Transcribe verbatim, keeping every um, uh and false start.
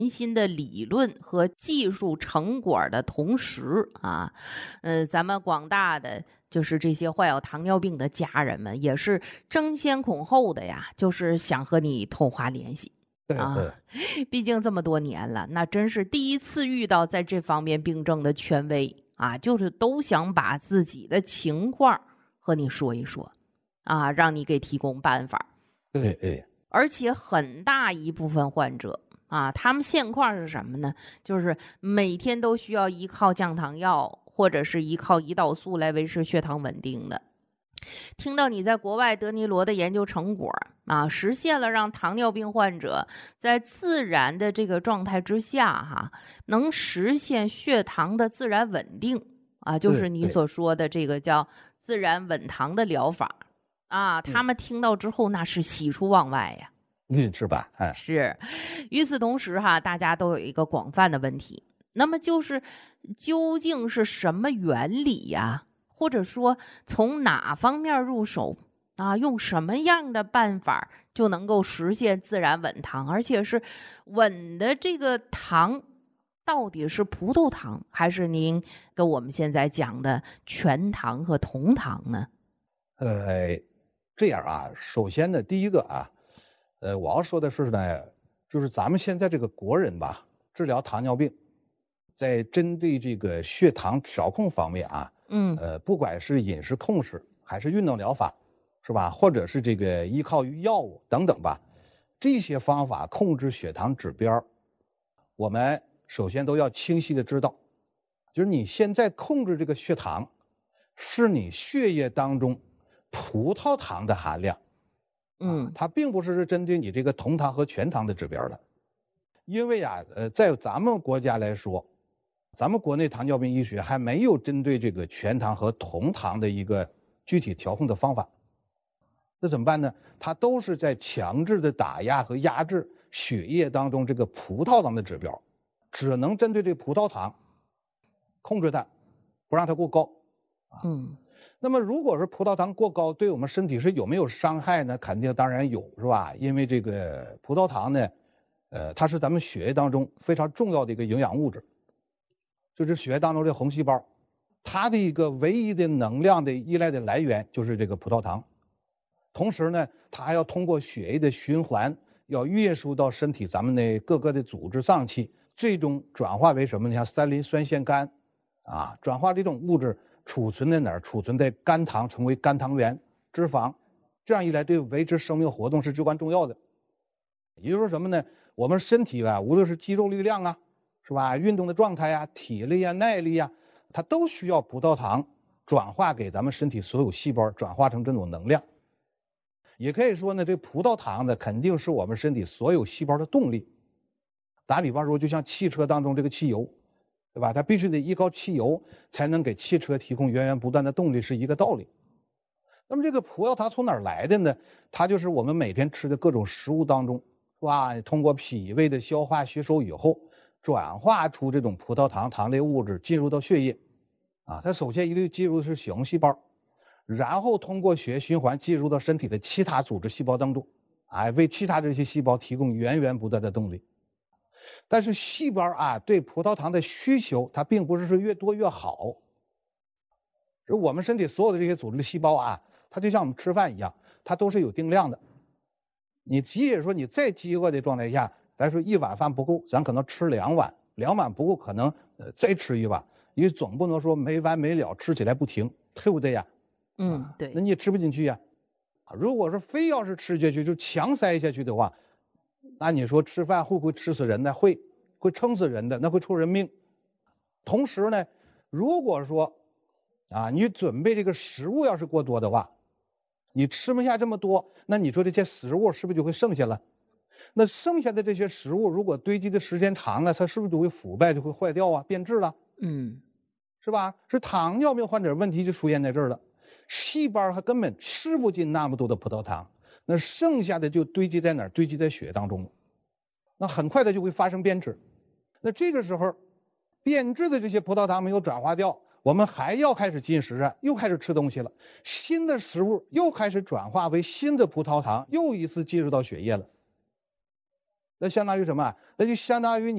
新的理论和技术成果的同时啊，呃，咱们广大的就是这些患有糖尿病的家人们也是争先恐后的呀，就是想和你通话联系。啊，毕竟这么多年了，那真是第一次遇到在这方面病症的权威啊，就是都想把自己的情况和你说一说，啊，让你给提供办法。 对对， 而且很大一部分患者啊，他们现况是什么呢？就是每天都需要依靠降糖药或者是依靠胰岛素来维持血糖稳定的。听到你在国外德尼罗的研究成果啊，实现了让糖尿病患者在自然的这个状态之下哈，能实现血糖的自然稳定啊，就是你所说的这个叫自然稳糖的疗法啊，他们听到之后那是喜出望外呀。 嗯，是吧？哎， 是。与此同时哈，大家都有一个广泛的问题，那么就是究竟是什么原理呀？或者说从哪方面入手啊？用什么样的办法就能够实现自然稳糖，而且是稳的这个糖到底是葡萄糖还是您跟我们现在讲的全糖和酮糖呢？ 呃，这样啊，首先呢，第一个啊，呃，我要说的是呢，就是咱们现在这个国人吧，治疗糖尿病，在针对这个血糖调控方面啊。 嗯， 呃，不管是饮食控制还是运动疗法，是吧？或者是这个依靠于药物等等吧，这些方法控制血糖指标，我们首先都要清晰的知道，就是你现在控制这个血糖，是你血液当中葡萄糖的含量， 嗯， 啊，它并不是针对你这个酮糖和全糖的指标的，因为啊，呃，在咱们国家来说。咱们国内糖尿病医学还没有针对这个全糖和酮糖的一个具体调控的方法，那怎么办呢？它都是在强制的打压和压制血液当中这个葡萄糖的指标，只能针对这个葡萄糖控制它，不让它过高。 嗯， 那么如果是葡萄糖过高，对我们身体是有没有伤害呢？肯定当然有，是吧？因为这个葡萄糖呢，呃，它是咱们血液当中非常重要的一个营养物质。就是血液当中的红细胞，它的一个唯一的能量的依赖的来源就是这个葡萄糖。同时呢，它还要通过血液的循环，要运输到身体咱们的各个的组织脏器，最终转化为什么呢？像三磷酸腺苷，啊，转化这种物质储存在哪儿？储存在肝糖，成为肝糖原脂肪。这样一来，对维持生命活动是至关重要的。也就是说什么呢？我们身体啊，无论是肌肉力量啊。是吧？运动的状态呀、体力呀、耐力呀，它都需要葡萄糖转化给咱们身体所有细胞，转化成这种能量。也可以说呢，这葡萄糖呢，肯定是我们身体所有细胞的动力。打比方说，就像汽车当中这个汽油，对吧？它必须得依靠汽油才能给汽车提供源源不断的动力，是一个道理。那么这个葡萄糖从哪儿来的呢？它就是我们每天吃的各种食物当中，是吧？通过脾胃的消化吸收以后。转化出这种葡萄糖糖类物质进入到血液，啊，它首先一定进入的是血红细胞，然后通过血液循环进入到身体的其他组织细胞当中，啊，为其他这些细胞提供源源不断的动力。但是细胞啊对葡萄糖的需求，它并不是说越多越好。就我们身体所有的这些组织的细胞啊，它就像我们吃饭一样，它都是有定量的。你即使说你再饥饿的状态下。咱说一碗饭不够，咱可能吃两碗，两碗不够，可能呃再吃一碗，因为总不能说没完没了吃起来不停，对不对呀？ 嗯，对。 那你也吃不进去呀。如果说非要是吃下去，就强塞下去的话，那你说吃饭会不会吃死人呢？会，会撑死人的，那会出人命。同时呢，如果说啊，你准备这个食物要是过多的话，你吃不下这么多，那你说这些食物是不是就会剩下了？那剩下的这些食物，如果堆积的时间长了，它是不是就会腐败，就会坏掉啊，变质了？ 嗯， 是吧？是糖尿病患者问题就出现在这儿了，细胞它根本吃不进那么多的葡萄糖，那剩下的就堆积在哪儿？堆积在血当中，那很快的就会发生变质。那这个时候，变质的这些葡萄糖没有转化掉，我们还要开始进食啊，又开始吃东西了，新的食物又开始转化为新的葡萄糖，又一次进入到血液了。那相当于什么？那就相当于你。